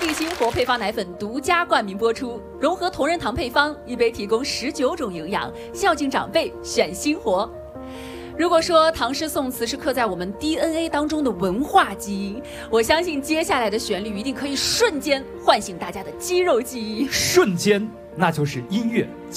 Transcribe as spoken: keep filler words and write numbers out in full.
力新活配方奶粉独家冠名播出，融合同仁堂配方，一杯提供十九种营养，孝敬长辈选新活。如果说唐诗宋词是刻在我们 D N A 当中的文化基因，我相信接下来的旋律一定可以瞬间唤醒大家的肌肉记忆。 瞬间，那就是音乐。